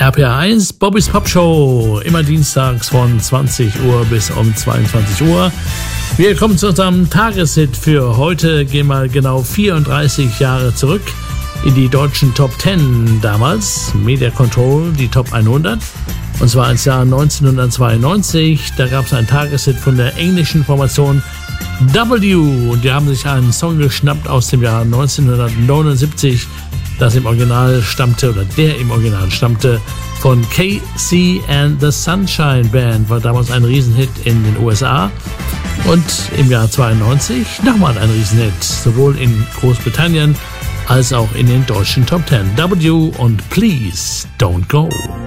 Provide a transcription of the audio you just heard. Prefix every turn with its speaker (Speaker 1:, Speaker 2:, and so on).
Speaker 1: RPR 1, Bobbys Pop Show, immer dienstags von 20 Uhr bis um 22 Uhr. Wir kommen zu unserem Tageshit für heute, gehen mal genau 34 Jahre zurück in die deutschen Top 10 damals, Media Control, die Top 100. Und zwar ins Jahr 1992, da gab es einen Tageshit von der englischen Formation W. Und die haben sich einen Song geschnappt aus dem Jahr 1979, das im Original stammte, oder der im Original stammte, von KC and the Sunshine Band, war damals ein Riesenhit in den USA. Und im Jahr 92 nochmal ein Riesenhit, sowohl in Großbritannien als auch in den deutschen Top 10. W und Please Don't Go.